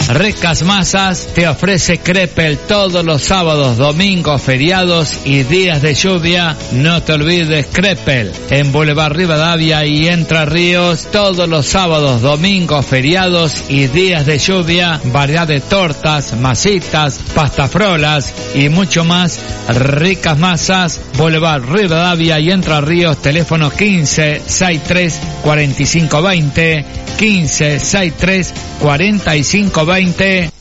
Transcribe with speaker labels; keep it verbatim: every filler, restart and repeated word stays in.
Speaker 1: Ricas Masas te ofrece Crepel todos los sábados, domingos, feriados y días de lluvia. No te olvides Crepel en Boulevard Rivadavia y Entre Ríos todos los sábados, domingos, feriados y días de lluvia. Variedad de tortas, masitas, pastafrolas y mucho más. Ricas Masas, Boulevard Rivadavia y Entre Ríos, teléfono quince, sesenta y tres, cuarenta y cinco veinte, quince, sesenta y tres, cuarenta y cinco veinte.